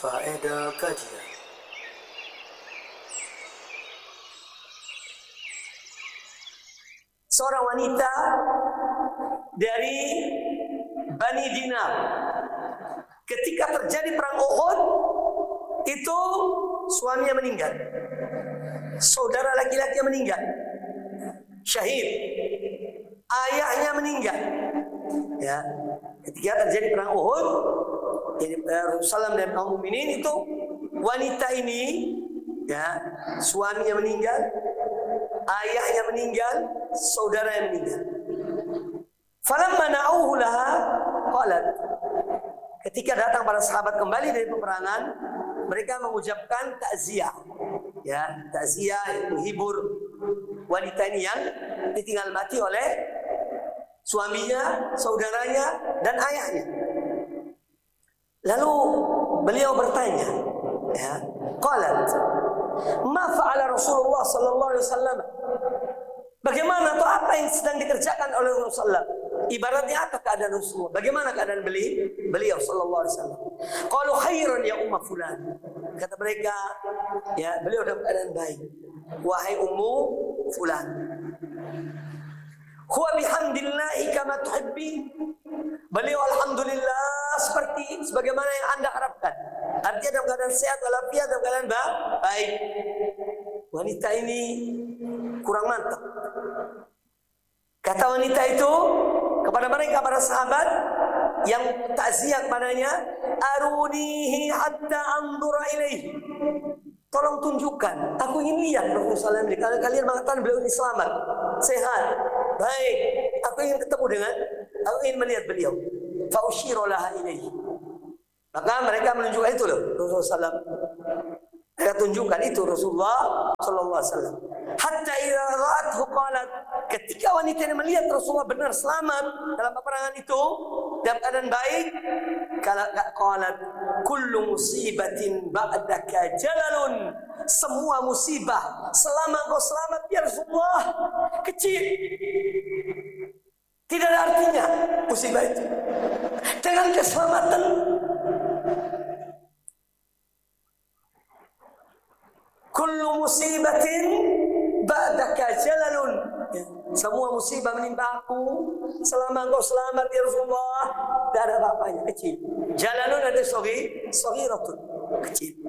Faedah kajian. Seorang wanita dari Bani Dinar, ketika terjadi perang Uhud, itu suaminya meninggal, saudara laki-lakinya meninggal, syahid, ayahnya meninggal. Ya, ketika terjadi perang Uhud, Rasulullah dan kaum mukminin itu, wanita ini, ya, suaminya meninggal, ayahnya meninggal, saudaranya meninggal. Falamma na'uhu laha qalat. Ketika datang para sahabat kembali dari peperangan, mereka mengucapkan takziah. Ya, takziah, menghibur wanita ini yang ditinggal mati oleh suaminya, saudaranya, dan ayahnya. Lalu beliau bertanya, ya, qalat, ma fa'ala Rasulullah sallallahu alaihi wasallam? Bagaimana atau apa yang sedang dikerjakan oleh Rasulullah? Ibaratnya apa keadaan Rasulullah? Bagaimana keadaan beliau sallallahu alaihi wasallam? Qalu khairan ya umma fulan. Kata mereka, ya, beliau dalam keadaan baik. Wahai ummu fulan. Huwa bihamdillahi kama tuhibbi. Beliau alhamdulillah sebagaimana yang Anda harapkan. Artinya dalam keadaan sehat walafiat, dalam keadaan baik. Wanita ini kurang mantap. Kata wanita itu kepada mereka para sahabat yang takziah padanya, arunihi hatta andura ilaihi. Tolong tunjukkan, aku ingin lihat Rasulullah SAW. Kalau kalian mengatakan beliau ini selamat, sehat, baik, aku ingin ketemu dengan, aku ingin melihat beliau. Fa'ushiru laha ilaihi. Maka mereka menunjukkan itu loh Rasulullah SAW. Mereka tunjukkan itu Rasulullah SAW. Hatta idza ra'athu qalat, ketika wanita ini melihat Rasulullah benar selamat dalam peperangan itu, dalam keadaan baik, qalat kullu musibatin ba'daka jalalun. Semua musibah selama engkau selamat ya Rasulullah kecil. Tidak ada artinya musibah itu. Dengan keselamatan. Kullu musibatin ba'daka jalalun. Ya, semua musibah menimpa aku selama engkau selamat ya Rasulullah, tidak ada apa-apanya, kecil. Jalalun ada saghiratun, kecil.